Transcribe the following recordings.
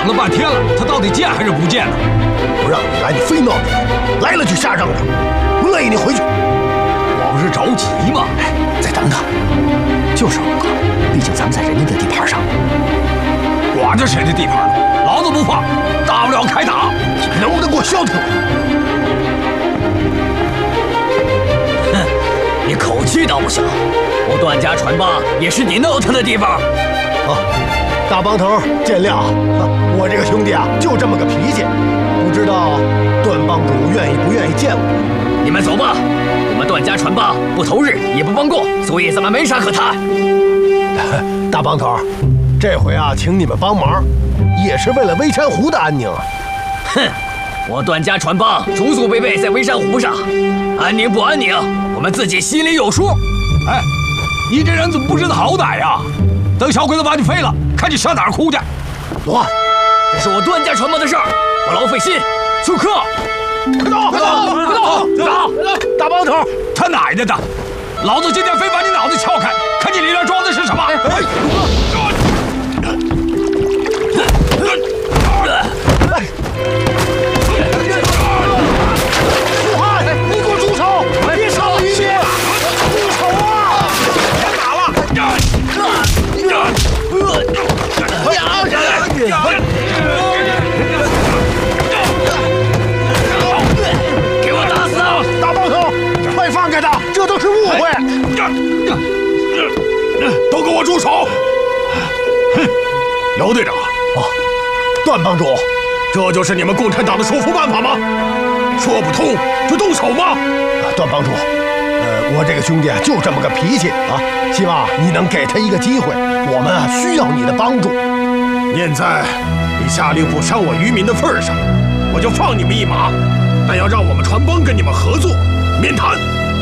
等了半天了，他到底见还是不见呢？ 不让你来，你非闹你来了就瞎嚷嚷，不乐意你回去。 我不是着急吗？ 哎，再等等，就是五哥，毕竟咱们在人家的地盘上。 管着谁的地盘呢？老子不怕，大不了开打。 能不能给我消停了？ 哼，你口气倒不小。我段家传帮也是你闹腾的地方。 啊，大帮头见谅，我这个兄弟啊就这么个脾气，不知道段帮主愿意不愿意见我？ 你们走吧，我们段家传帮不投日也不帮贡，所以咱们没啥可谈。 大帮头，这回啊请你们帮忙，也是为了微山湖的安宁啊。 哼，我段家传帮祖祖辈辈在微山湖上，安宁不安宁，我们自己心里有数。 哎，你这人怎么不知道好歹呀？等小鬼子把你废了，看你上哪儿哭去！ 罗汉， 这是我段家传帮的事儿，不劳费心。 住客， 快走！快走！快走！走！大帮头， 他奶奶的！老子今天非把你脑子撬开，看你里面装的是什么！ 陆汉，你给我住手！别伤了渔民！住手啊！别打了！ 给我打死！ 大帮头，快放开他！这都是误会！ 都给我住手！哼，姚队长， 段帮主， 这就是你们共产党的说服办法吗？说不通就动手吗？ 段帮主，我这个兄弟啊就这么个脾气啊，希望你能给他一个机会，我们啊需要你的帮助。 念在你下令不伤我渔民的份上，我就放你们一马，但要让我们船帮跟你们合作，免谈。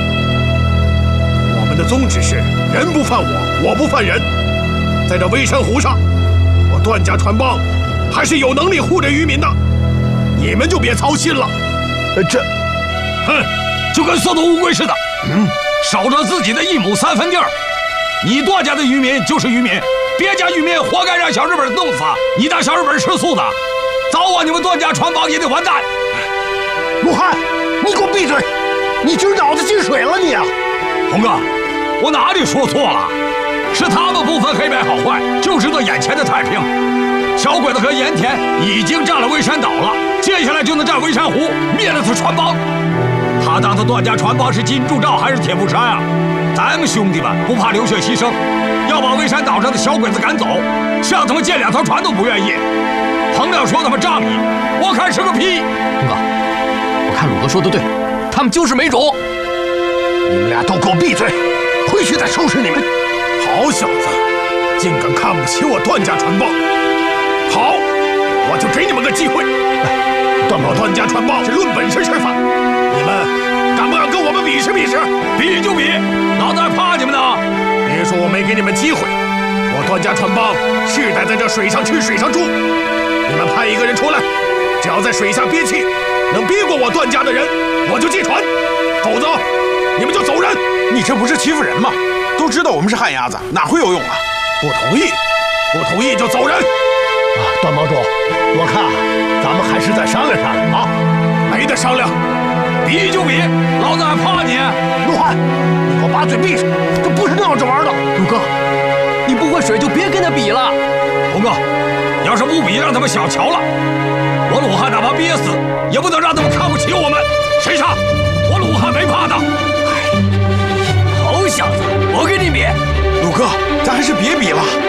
我们的宗旨是人不犯我，我不犯人。在这微山湖上，我段家船帮还是有能力护着渔民的，你们就别操心了。哼，就跟缩头乌龟似的，守着自己的1亩3分地儿。你段家的渔民就是渔民，别家渔民活该让小日本弄死，你当小日本吃素的，早晚你们段家船帮也得完蛋。 陆汉，你给我闭嘴！你今儿脑子进水了你啊！ 红哥，我哪里说错了？是他们不分黑白好坏，就知道眼前的太平。小鬼子和盐田已经占了微山岛了，接下来就能占微山湖，灭了他船帮。他当他段家船帮是金铸造还是铁布衫啊？咱们兄弟们不怕流血牺牲，要把微山岛上的小鬼子赶走，像他们建2条船都不愿意。彭亮说他们仗义，我看是个屁。 红哥，我看鲁哥说的对，他们就是没种。 你们俩都给我闭嘴！回去再收拾你们！ 好小子，竟敢看不起我段家船帮！好，我就给你们个机会。我段家船帮是论本事吃饭，你们敢不敢跟我们比试比试？比就比，老子还怕你们呢！别说我没给你们机会，我段家船帮世代在这水上吃水上住。你们派1个人出来，只要在水下憋气，能憋过我段家的人，我就借船；否则，你们就走人。 你这不是欺负人吗？都知道我们是旱鸭子，哪会游泳啊？ 不同意，不同意就走人。 段帮主，我看咱们还是再商量商量啊！ 没得商量，比就比，老子还怕你？ 陆汉，你给我把嘴闭上，这不是闹着玩的。 鲁哥，你不会水就别跟他比了。 红哥，要是不比，让他们小瞧了，我鲁汉哪怕憋死，也不能让他们看不起我们。谁上？我鲁汉没怕的。 好小子，我跟你比。 鲁哥，咱还是别比了。